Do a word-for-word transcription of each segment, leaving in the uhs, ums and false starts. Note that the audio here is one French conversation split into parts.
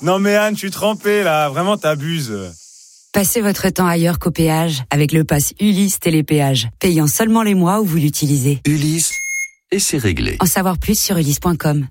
Non mais Anne, je suis trempé là, vraiment t'abuses. Passez votre temps ailleurs qu'au péage avec le pass Ulysse Télépéage, payant seulement les mois où vous l'utilisez. Ulysse, et c'est réglé. En savoir plus sur ulysse point com.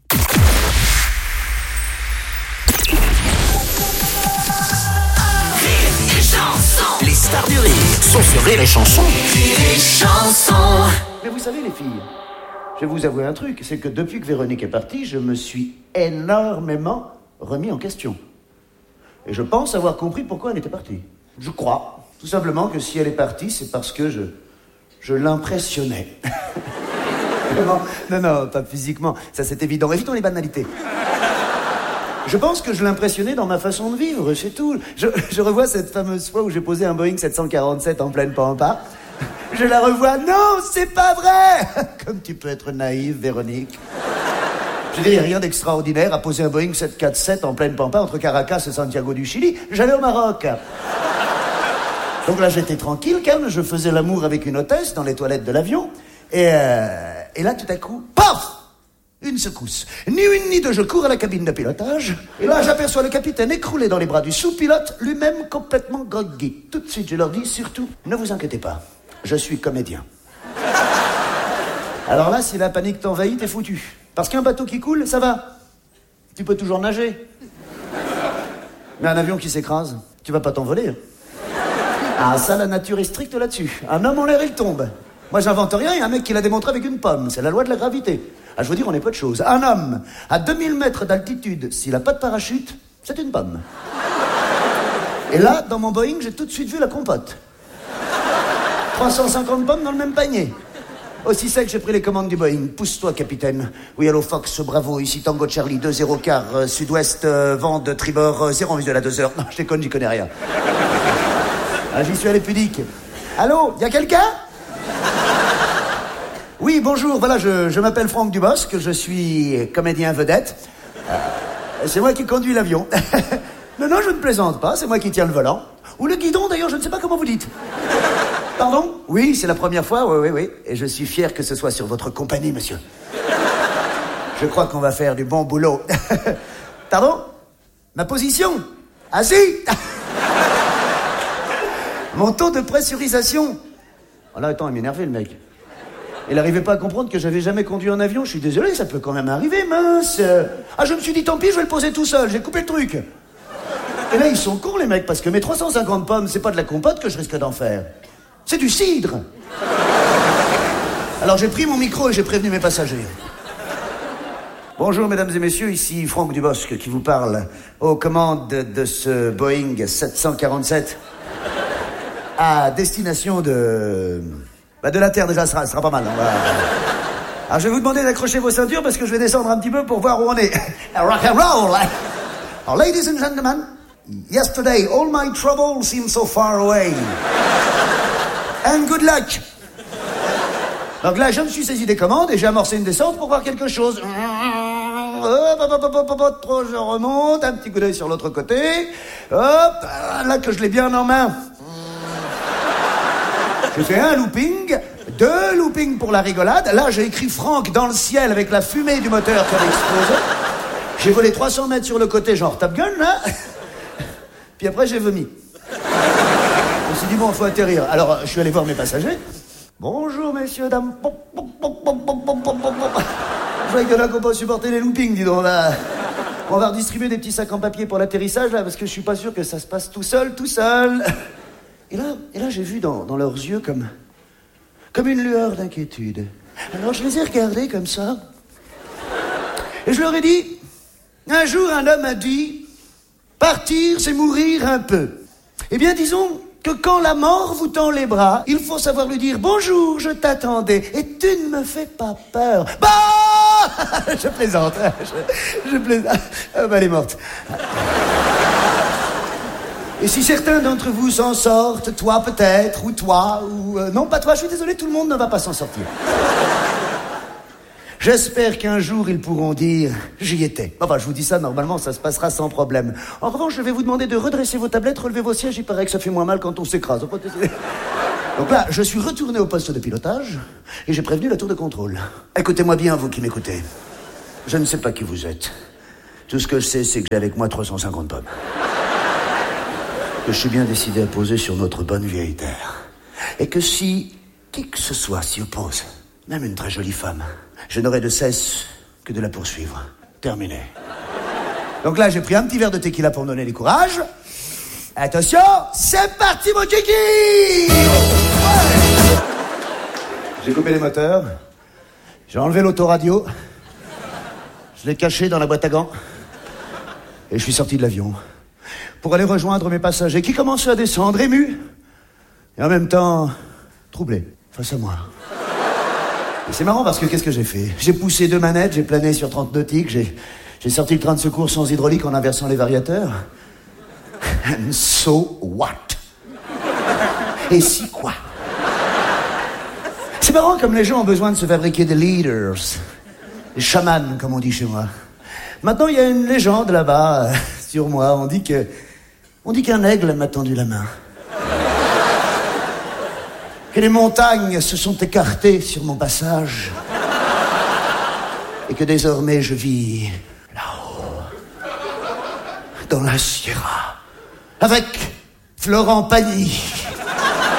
Les stars du rire sont sur Rire et Chanson. Rire et Chanson. Mais vous savez les filles, je vais vous avouer un truc, c'est que depuis que Véronique est partie, je me suis énormément remis en question. Et je pense avoir compris pourquoi elle était partie. Je crois, tout simplement, que si elle est partie, c'est parce que je, je l'impressionnais. non, non, non, pas physiquement, ça c'est évident. Évitons les banalités. Je pense que je l'impressionnais dans ma façon de vivre, c'est tout. Je, je revois cette fameuse fois où j'ai posé un Boeing sept cent quarante-sept en pleine pampa. Je la revois, non, c'est pas vrai. Comme tu peux être naïve, Véronique. Je veux dire, il n'y a rien d'extraordinaire à poser un Boeing sept cent quarante-sept en pleine pampa entre Caracas et Santiago du Chili. J'allais au Maroc. Donc là, j'étais tranquille, calme, je faisais l'amour avec une hôtesse dans les toilettes de l'avion. Et, euh, et là, tout à coup, paf! Une secousse. Ni une ni deux, je cours à la cabine de pilotage. Et là, j'aperçois le capitaine écroulé dans les bras du sous-pilote, lui-même complètement groggy. Tout de suite, je leur dis, surtout, ne vous inquiétez pas, je suis comédien. Alors là, si la panique t'envahit, t'es foutu. Parce qu'un bateau qui coule, ça va. Tu peux toujours nager. Mais un avion qui s'écrase, tu vas pas t'envoler. Ah, ça, la nature est stricte là-dessus. Un homme en l'air, il tombe. Moi, j'invente rien, il y a un mec qui l'a démontré avec une pomme. C'est la loi de la gravité. Ah, je veux dire, on est peu de choses. Un homme à deux mille mètres d'altitude, s'il a pas de parachute, c'est une pomme. Et là, dans mon Boeing, j'ai tout de suite vu la compote. trois cent cinquante pommes dans le même panier. Aussi sec, j'ai pris les commandes du Boeing. Pousse-toi, capitaine. Oui, hello, Fox, bravo. Ici Tango Charlie, deux zéro quart, euh, sud-ouest, euh, vent de tribord, euh, zéro visuel à deux heures. Non, je déconne, j'y connais rien. Ah, j'y suis allé pudique. Allô, y a quelqu'un? Oui, bonjour, voilà, je, je m'appelle Franck Dubosc, je suis comédien vedette. Euh, c'est moi qui conduis l'avion. non, non, je ne plaisante pas, c'est moi qui tiens le volant. Ou le guidon, d'ailleurs, je ne sais pas comment vous dites. Pardon? Oui, c'est la première fois, oui, oui, oui. Et je suis fier que ce soit sur votre compagnie, monsieur. Je crois qu'on va faire du bon boulot. Pardon? Ma position? Assis? Mon taux de pressurisation? Oh là, attends, il m'énervait, le mec. Il n'arrivait pas à comprendre que j'avais jamais conduit en avion. Je suis désolé, ça peut quand même arriver, mince. Ah, je me suis dit, tant pis, je vais le poser tout seul. J'ai coupé le truc. Et là, ils sont cons, les mecs, parce que mes trois cent cinquante pommes, c'est pas de la compote que je risque d'en faire. C'est du cidre. Alors, j'ai pris mon micro et j'ai prévenu mes passagers. Bonjour, mesdames et messieurs, ici Franck Dubosc qui vous parle aux commandes de ce Boeing sept cent quarante-sept à destination de... Bah de la Terre, déjà, ce sera, ce sera pas mal. On va... Alors, je vais vous demander d'accrocher vos ceintures parce que je vais descendre un petit peu pour voir où on est. Rock and roll! Alors, ladies and gentlemen, yesterday, all my troubles seemed so far away. And good luck! Donc là, je me suis saisi des commandes et j'ai amorcé une descente pour voir quelque chose. Hop, hop, hop, hop, hop, hop, trop, je remonte, un petit coup d'œil sur l'autre côté. Hop, là que je l'ai bien en main. J'ai fait un looping, deux loopings pour la rigolade. Là, j'ai écrit Franck dans le ciel avec la fumée du moteur qui avait explosé. J'ai volé trois cents mètres sur le côté, genre Top Gun, là. Puis après, j'ai vomi. Je me suis dit, bon, faut atterrir. Alors, je suis allé voir mes passagers. Bonjour, messieurs, dames. Je vois qu'il y en a qui n'ont pas supporté les loopings, dis donc, là. On va redistribuer des petits sacs en papier pour l'atterrissage, là, parce que je suis pas sûr que ça se passe tout seul, tout seul. Et là, et là j'ai vu dans, dans leurs yeux comme, comme une lueur d'inquiétude. Alors je les ai regardés comme ça. Et je leur ai dit, un jour un homme a dit, partir c'est mourir un peu. Eh bien disons que quand la mort vous tend les bras, il faut savoir lui dire, bonjour, je t'attendais, et tu ne me fais pas peur. Bah je plaisante, je, je plaisante. Ah bah elle est morte. Et si certains d'entre vous s'en sortent, toi peut-être, ou toi, ou... Euh, non, pas toi, je suis désolé, tout le monde ne va pas s'en sortir. J'espère qu'un jour, ils pourront dire « j'y étais ». Enfin, je vous dis ça, normalement, ça se passera sans problème. En revanche, je vais vous demander de redresser vos tablettes, relever vos sièges, il paraît que ça fait moins mal quand on s'écrase. Donc là, je suis retourné au poste de pilotage, et j'ai prévenu la tour de contrôle. Écoutez-moi bien, vous qui m'écoutez. Je ne sais pas qui vous êtes. Tout ce que je sais, c'est que j'ai avec moi trois cent cinquante pommes. Que je suis bien décidé à poser sur notre bonne vieille terre. Et que si qui que ce soit s'y oppose, même une très jolie femme, je n'aurai de cesse que de la poursuivre. Terminé. Donc là, j'ai pris un petit verre de tequila pour me donner du courage. Attention, c'est parti mon kiki. Ouais. J'ai coupé les moteurs. J'ai enlevé l'autoradio. Je l'ai caché dans la boîte à gants. Et je suis sorti de l'avion pour aller rejoindre mes passagers qui commençaient à descendre, émus. Et en même temps, troublés, face à moi. Et c'est marrant parce que qu'est-ce que j'ai fait? J'ai poussé deux manettes, j'ai plané sur trente nautiques, j'ai, j'ai sorti le train de secours sans hydraulique en inversant les variateurs. And so what? Et si quoi? C'est marrant comme les gens ont besoin de se fabriquer des leaders. Des chamans, comme on dit chez moi. Maintenant, il y a une légende là-bas, euh, sur moi. On dit que... On dit qu'un aigle m'a tendu la main. Que les montagnes se sont écartées sur mon passage. Et que désormais, je vis là-haut. Dans la Sierra. Avec Florent Pagny.